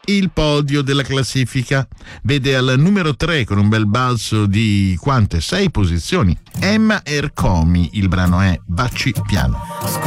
il podio della classifica. Vede al numero 3 con un bel balzo di quante? 6 posizioni Emma Ercomi, il brano è Baci piano.